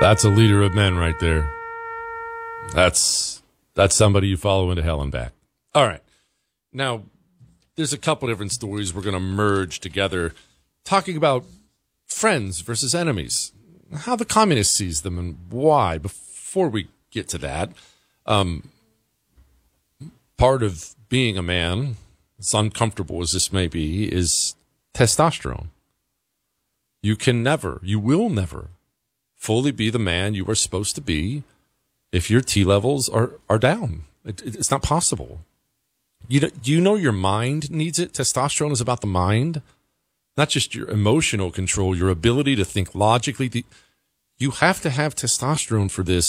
That's a leader of men right there. That's somebody you follow into hell and back. All right. Now, there's a couple different stories we're going to merge together, talking about friends versus enemies, how the communist sees them and why. Before we get to that, part of being a man, as uncomfortable as this may be, is testosterone. You will never fully be the man you are supposed to be if your T levels are down. It's not possible. Do you know your mind needs it? Testosterone is about the mind, not just your emotional control, your ability to think logically. You have to have testosterone for this